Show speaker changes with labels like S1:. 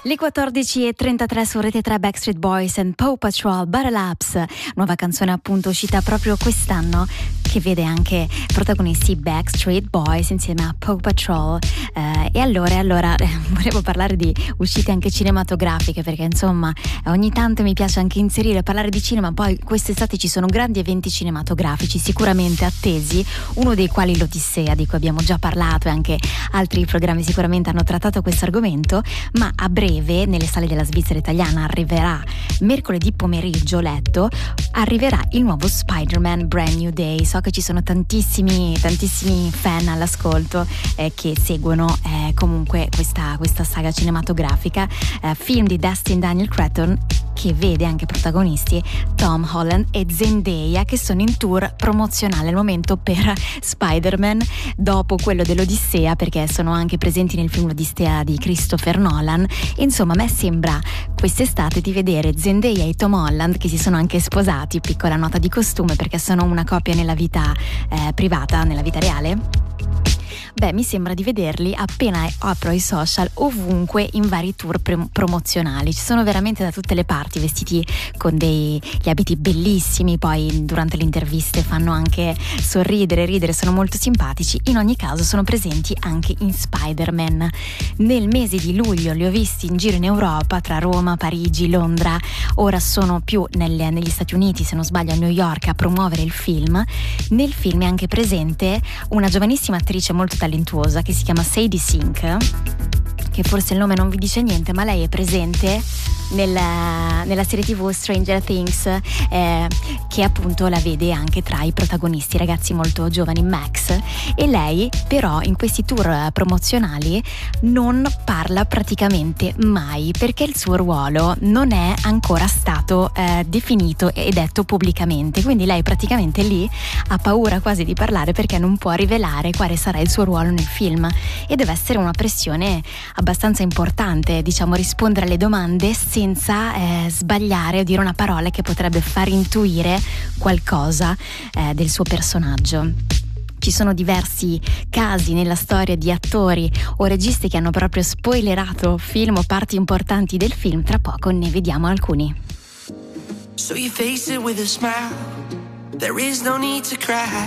S1: Le 14:33 su Rete 3, Backstreet Boys and Paw Patrol Battle Ups, nuova canzone appunto uscita proprio quest'anno, che vede anche protagonisti Backstreet Boys insieme a Paw Patrol. E allora volevo parlare di uscite anche cinematografiche, perché insomma ogni tanto mi piace anche parlare di cinema. Poi quest'estate ci sono grandi eventi cinematografici sicuramente attesi, uno dei quali l'Odissea, di cui abbiamo già parlato, e anche altri programmi sicuramente hanno trattato questo argomento. Ma a breve nelle sale della Svizzera italiana arriverà mercoledì pomeriggio, arriverà il nuovo Spider-Man Brand New Day. So che ci sono tantissimi fan all'ascolto che seguono comunque questa saga cinematografica, film di Dustin Daniel Cretton, che vede anche protagonisti Tom Holland e Zendaya, che sono in tour promozionale al momento per Spider-Man, dopo quello dell'Odissea, perché sono anche presenti nel film L'Odissea di Christopher Nolan. Insomma, a me sembra quest'estate di vedere Zendaya e Tom Holland, che si sono anche sposati, piccola nota di costume, perché sono una coppia nella vita privata, nella vita reale. Beh, mi sembra di vederli, appena apro i social, ovunque in vari tour promozionali. Ci sono veramente da tutte le parti, vestiti con gli abiti bellissimi. Poi durante le interviste fanno anche ridere, sono molto simpatici. In ogni caso sono presenti anche in Spider-Man. Nel mese di luglio li ho visti in giro in Europa, tra Roma, Parigi, Londra. Ora sono più negli Stati Uniti, se non sbaglio a New York, a promuovere il film. Nel film è anche presente una giovanissima attrice molto talentuosa che si chiama Sadie Sink, che forse il nome non vi dice niente, ma lei è presente nella serie TV Stranger Things, che appunto la vede anche tra i protagonisti, ragazzi molto giovani, Max. E lei però in questi tour promozionali non parla praticamente mai, perché il suo ruolo non è ancora stato definito e detto pubblicamente. Quindi lei praticamente lì ha paura quasi di parlare, perché non può rivelare quale sarà il suo ruolo nel film, e deve essere una pressione abbastanza importante, diciamo, rispondere alle domande senza sbagliare o dire una parola che potrebbe far intuire qualcosa del suo personaggio. Ci sono diversi casi nella storia di attori o registi che hanno proprio spoilerato film o parti importanti del film. Tra poco ne vediamo alcuni.
S2: So you face it with a smile. There is no need to cry.